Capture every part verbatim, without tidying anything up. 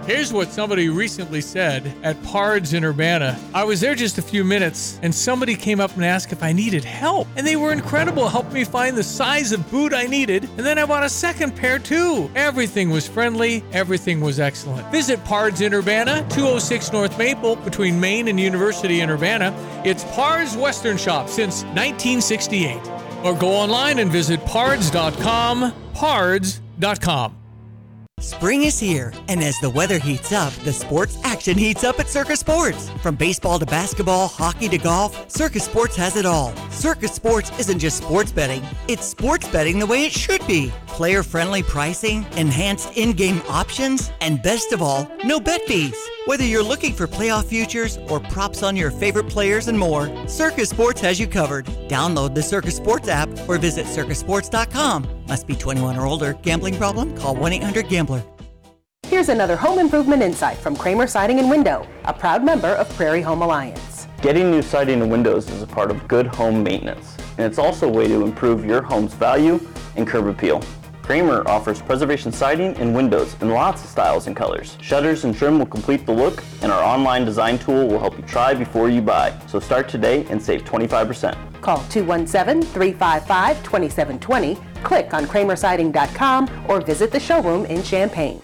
Here's what somebody recently said at Pards in Urbana. I was there just a few minutes, and somebody came up and asked if I needed help. And they were incredible, helped me find the size of boot I needed, and then I bought a second pair too. Everything was friendly, everything was excellent. Visit Pards in Urbana, two oh six North Maple, between Main and University in Urbana. It's Pards Western Shop since nineteen sixty-eight. Or go online and visit pards dot com, pards dot com. Spring is here, and as the weather heats up, the sports action heats up at Circus Sports. From baseball to basketball, hockey to golf, Circus Sports has it all. Circus Sports isn't just sports betting, it's sports betting the way it should be. Player-friendly pricing, enhanced in-game options, and best of all, no bet fees. Whether you're looking for playoff futures or props on your favorite players and more, Circus Sports has you covered. Download the Circus Sports app or visit circus sports dot com. Must be twenty-one or older. Gambling problem? Call one eight hundred gambler. Here's another home improvement insight from Kramer Siding and Window, a proud member of Prairie Home Alliance. Getting new siding and windows is a part of good home maintenance, and it's also a way to improve your home's value and curb appeal. Kramer offers preservation siding and windows in lots of styles and colors. Shutters and trim will complete the look, and our online design tool will help you try before you buy. So start today and save twenty-five percent. Call two one seven, three five five, two seven two zero, click on kramer siding dot com, or visit the showroom in Champaign.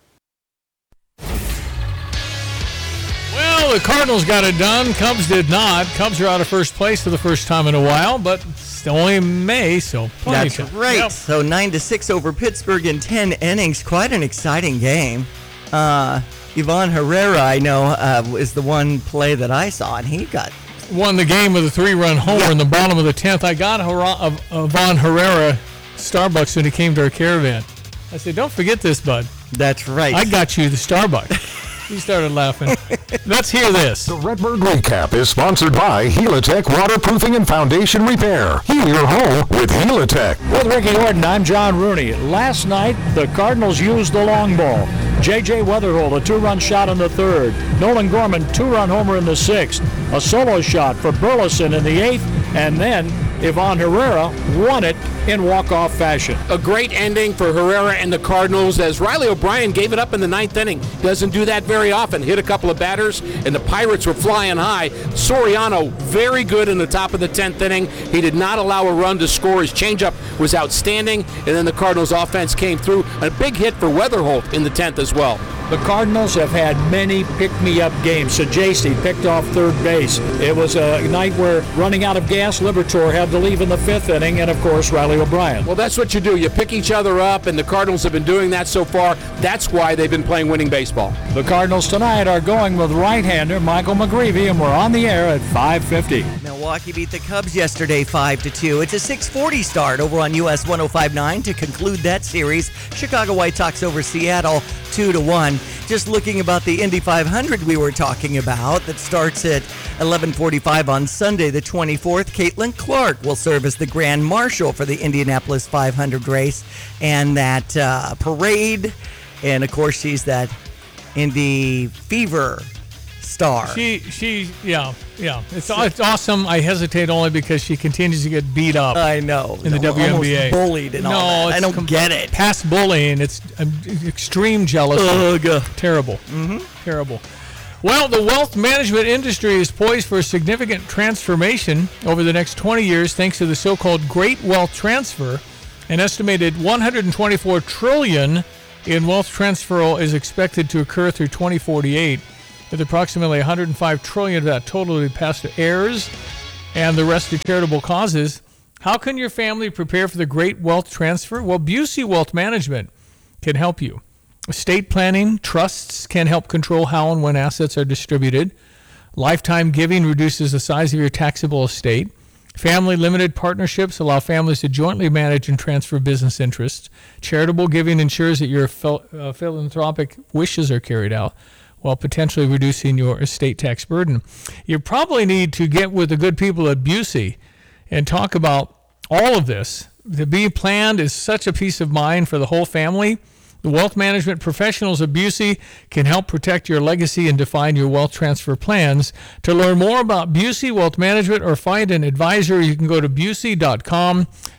Well, the Cardinals got it done. Cubs did not. Cubs are out of first place for the first time in a while, but it's only May, so plenty That's of right. Yep. So nine to six over Pittsburgh in ten innings. Quite an exciting game. Uh, Ivan Herrera, I know, uh, is the one play that I saw, and he got won the game with a three-run homer yeah. in the bottom of the tenth. I got Ivan Herrera Starbucks when he came to our caravan. I said, "Don't forget this, bud." That's right. I got you the Starbucks. He started laughing. Let's hear this. The Redbird Recap is sponsored by Helitech Waterproofing and Foundation Repair. Heal your home with Helitech. With Ricky Horton, I'm John Rooney. Last night, the Cardinals used the long ball. J J Weatherholt, a two-run shot in the third. Nolan Gorman, two-run homer in the sixth. A solo shot for Burleson in the eighth. And then Ivan Herrera won it in walk-off fashion. A great ending for Herrera and the Cardinals as Riley O'Brien gave it up in the ninth inning. Doesn't do that very often. Hit a couple of batters, and the Pirates were flying high. Soriano, very good in the top of the tenth inning. He did not allow a run to score. His changeup was outstanding, and then the Cardinals offense came through. A big hit for Weatherholt in the tenth as well. The Cardinals have had many pick-me-up games. Sajasi picked off third base. It was a night where, running out of gas, Liberatore had to leave in the fifth inning, and of course, Riley O'Brien. Well, that's what you do. You pick each other up, and the Cardinals have been doing that so far. That's why they've been playing winning baseball. The Cardinals tonight are going with right-hander Michael McGreevy, and we're on the air at five fifty. Milwaukee beat the Cubs yesterday five to two. It's a six forty start over on U S one oh five point nine to conclude that series. Chicago White Sox over Seattle two to one. Just looking about the Indy five hundred we were talking about that starts at eleven forty-five on Sunday the twenty-fourth. Caitlin Clark will serve as the Grand Marshal for the Indianapolis five hundred race and that uh, parade. And of course, she's that Indy Fever star. She, she, yeah, yeah. It's, it's awesome. I hesitate only because she continues to get beat up. I know. In the W N B A. Bullied and no, all that. I don't com- get it. Past bullying. It's I'm extreme jealousy. Ugh. Terrible. Mm-hmm. Terrible. Well, the wealth management industry is poised for a significant transformation over the next twenty years thanks to the so-called Great Wealth Transfer. An estimated one hundred twenty-four trillion dollars in wealth transfer is expected to occur through twenty forty-eight. With approximately one hundred five trillion dollars of that total to be passed to heirs and the rest to charitable causes. How can your family prepare for the great wealth transfer? Well, Busey Wealth Management can help you. Estate planning, trusts can help control how and when assets are distributed. Lifetime giving reduces the size of your taxable estate. Family limited partnerships allow families to jointly manage and transfer business interests. Charitable giving ensures that your phil- uh, philanthropic wishes are carried out, while potentially reducing your estate tax burden. You probably need to get with the good people at Busey and talk about all of this. To be planned is such a peace of mind for the whole family. The wealth management professionals at Busey can help protect your legacy and define your wealth transfer plans. To learn more about Busey Wealth Management or find an advisor, you can go to busey dot com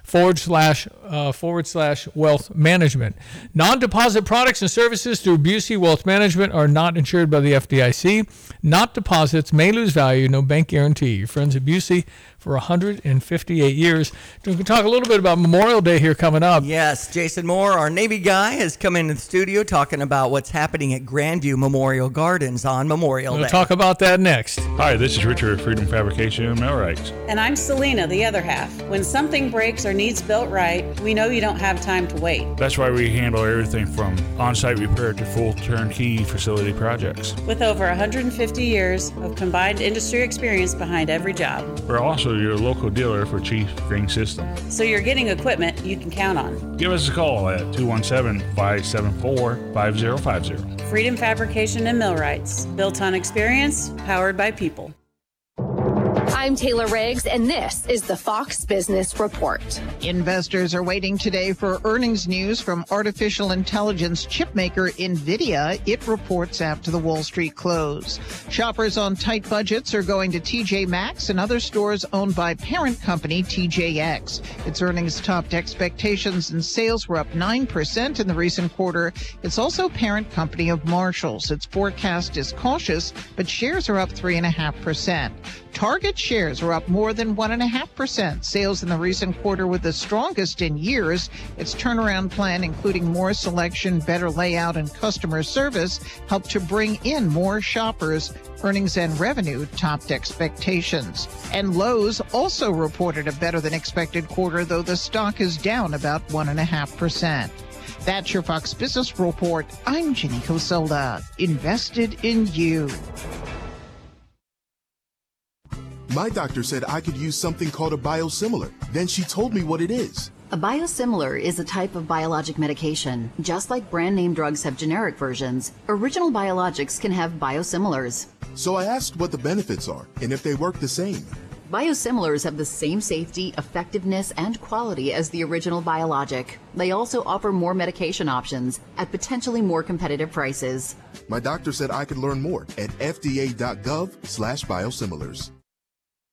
forward slash uh, forward slash wealth management. Non-deposit products and services through Busey Wealth Management are not insured by the F D I C. Not deposits may lose value. No bank guarantee. Your friends at Busey for one hundred fifty-eight years. We can talk a little bit about Memorial Day here coming up. Yes, Jason Moore, our Navy guy, has come into the studio talking about what's happening at Grandview Memorial Gardens on Memorial We'll Day. talk about that next. Hi, this is Richard, Freedom Fabrication and Millwrights. And I'm Selena, the other half. When something breaks or needs built right, we know you don't have time to wait. That's why we handle everything from on-site repair to full turnkey facility projects. With over one hundred fifty years of combined industry experience behind every job. We're also your local dealer for Chief Ring System. So you're getting equipment you can count on. Give us a call at two one seven, five seven four, five zero five zero. Freedom Fabrication and Millwrights. Built on experience, powered by people. I'm Taylor Riggs, and this is the Fox Business Report. Investors are waiting today for earnings news from artificial intelligence chipmaker NVIDIA. It reports after the Wall Street close. Shoppers on tight budgets are going to T J Maxx and other stores owned by parent company T J X. Its earnings topped expectations and sales were up nine percent in the recent quarter. It's also parent company of Marshalls. Its forecast is cautious, but shares are up three point five percent. Target shares are up more than one point five percent. Sales in the recent quarter were the strongest in years. Its turnaround plan, including more selection, better layout, and customer service, helped to bring in more shoppers. Earnings and revenue topped expectations. And Lowe's also reported a better than expected quarter, though the stock is down about one point five percent. That's your Fox Business Report. I'm Jenny Coselda. Invested in you. My doctor said I could use something called a biosimilar. Then she told me what it is. A biosimilar is a type of biologic medication. Just like brand name drugs have generic versions, original biologics can have biosimilars. So I asked what the benefits are and if they work the same. Biosimilars have the same safety, effectiveness, and quality as the original biologic. They also offer more medication options at potentially more competitive prices. My doctor said I could learn more at F D A dot gov slash biosimilars.